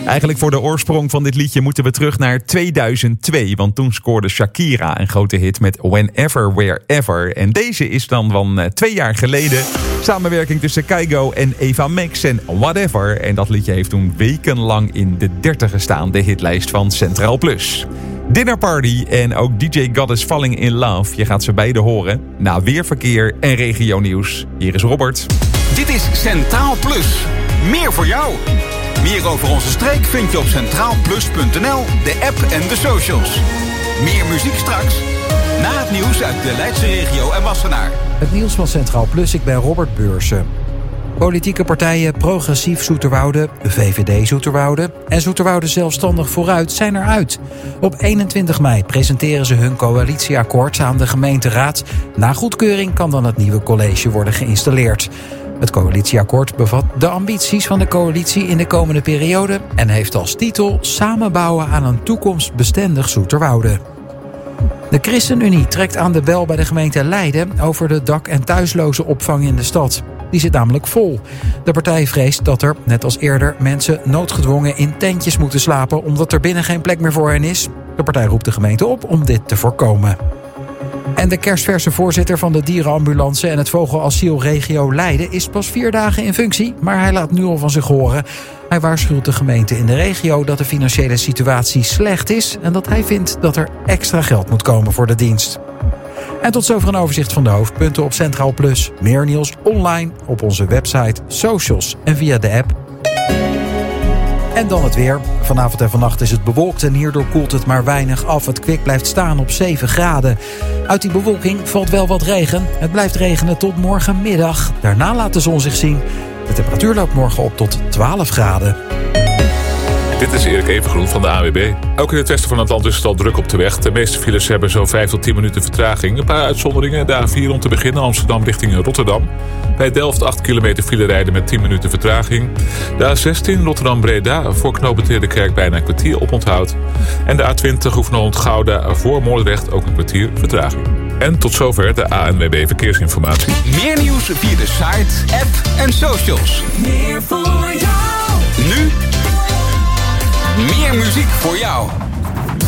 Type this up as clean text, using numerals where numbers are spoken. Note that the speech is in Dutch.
Eigenlijk voor de oorsprong van dit liedje moeten we terug naar 2002. Want toen scoorde Shakira een grote hit met Whenever, Wherever. En deze is dan van 2 jaar geleden. Samenwerking tussen Kygo en Eva Max en Whatever. En dat liedje heeft toen wekenlang in de 30 gestaan. De hitlijst van Centraal Plus. Dinner Party en ook DJ God is Falling in Love. Je gaat ze beide horen na weerverkeer en regionieuws. Hier is Robert. Dit is Centraal Plus. Meer voor jou. Meer over onze streek vind je op centraalplus.nl, de app en de socials. Meer muziek straks. Na het nieuws uit de Leidse regio en Wassenaar. Het nieuws van Centraal Plus, ik ben Robert Beursen. Politieke partijen Progressief Zoeterwoude, VVD Zoeterwoude en Zoeterwoude Zelfstandig Vooruit zijn eruit. Op 21 mei presenteren ze hun coalitieakkoord aan de gemeenteraad. Na goedkeuring kan dan het nieuwe college worden geïnstalleerd. Het coalitieakkoord bevat de ambities van de coalitie in de komende periode en heeft als titel Samenbouwen aan een toekomstbestendig Zoeterwoude. De ChristenUnie trekt aan de bel bij de gemeente Leiden over de dak- en thuisloze opvang in de stad. Die zit namelijk vol. De partij vreest dat er, net als eerder, mensen noodgedwongen in tentjes moeten slapen omdat er binnen geen plek meer voor hen is. De partij roept de gemeente op om dit te voorkomen. En de kerstverse voorzitter van de dierenambulance en het vogelasiel regio Leiden is pas 4 dagen in functie, maar hij laat nu al van zich horen. Hij waarschuwt de gemeente in de regio dat de financiële situatie slecht is en dat hij vindt dat er extra geld moet komen voor de dienst. En tot zover een overzicht van de hoofdpunten op Centraal Plus. Meer nieuws online op onze website, socials en via de app. En dan het weer. Vanavond en vannacht is het bewolkt en hierdoor koelt het maar weinig af. Het kwik blijft staan op 7 graden. Uit die bewolking valt wel wat regen. Het blijft regenen tot morgenmiddag. Daarna laat de zon zich zien. De temperatuur loopt morgen op tot 12 graden. Dit is Erik Evengroen van de ANWB. Ook in het westen van het land is het al druk op de weg. De meeste files hebben zo'n 5 tot 10 minuten vertraging. Een paar uitzonderingen. De A4 om te beginnen, Amsterdam richting Rotterdam. Bij Delft 8 kilometer file rijden met 10 minuten vertraging. De A16 Rotterdam-Breda voor knooppunt Ridderkerk bijna een kwartier oponthoud. En de A20 Oefenholland-Gouda voor Moordrecht ook een kwartier vertraging. En tot zover de ANWB Verkeersinformatie. Meer nieuws via de site, app en socials. Meer voor jou. Nu meer muziek voor jou.